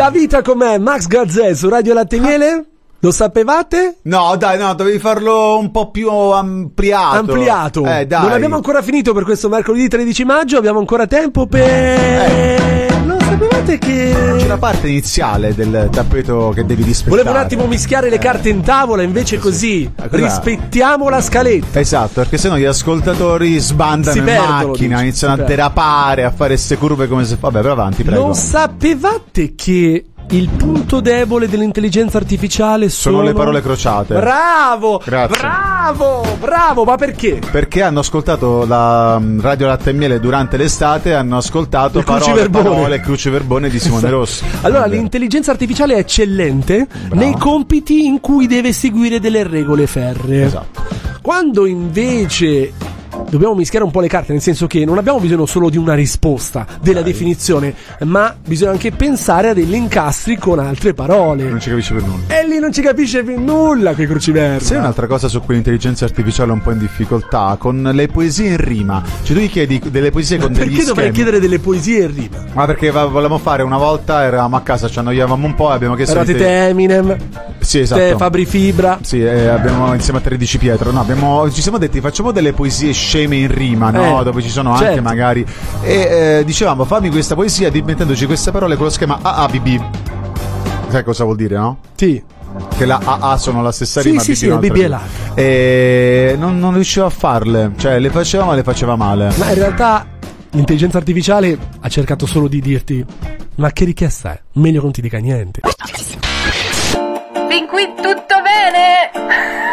La vita com'è? Max Gazzè su Radio Latte e Miele? Lo sapevate? No, dai, no, dovevi farlo un po' più ampliato. Dai. Non abbiamo ancora finito per questo mercoledì 13 maggio, abbiamo ancora tempo per... Lo sapevate che... C'è la parte iniziale del tappeto che devi rispettare. Volevo un attimo mischiare le carte in tavola, invece così rispettiamo la scaletta. Esatto, perché sennò gli ascoltatori sbandano in macchina, iniziano a derapare, a fare ste curve come se... Vabbè, però avanti, prego. Non sapevate che il punto debole dell'intelligenza artificiale sono le parole crociate. Bravo! Grazie. Bravo, ma perché? Perché hanno ascoltato la Radio Latte e Miele durante l'estate, hanno ascoltato parole cruciverbone di Simone Rossi. Allora, l'intelligenza artificiale è eccellente nei compiti in cui deve seguire delle regole ferree. Esatto. Quando invece dobbiamo mischiare un po' le carte, nel senso che non abbiamo bisogno solo di una risposta, della definizione, ma bisogna anche pensare a degli incastri con altre parole. Non ci capisce per nulla. E lì non ci capisce più nulla quei cruciverbi. Sai un'altra cosa su cui l'intelligenza artificiale è un po' in difficoltà? Con le poesie in rima. Cioè tu gli chiedi delle poesie con degli schemi. Perché dovrei chiedere delle poesie in rima? Ma perché volevamo fare una volta, eravamo a casa, ci annoiavamo un po' e abbiamo chiesto... Eravate te Eminem, sì, esatto. te Fabri Fibra. Sì, abbiamo insieme a 13 Pietro. No, ci siamo detti facciamo delle poesie sceme in rima, no? Dove ci sono anche magari. E dicevamo fammi questa poesia mettendoci queste parole con lo schema AABB. Sai cosa vuol dire, no? Sì. Che la AA sono la stessa rima. Sì, BB è là. E non riuscivo a farle. Cioè le faceva ma le faceva male. Ma in realtà l'intelligenza artificiale ha cercato solo di dirti: ma che richiesta è? Meglio non ti dica niente. Fin qui tutto bene?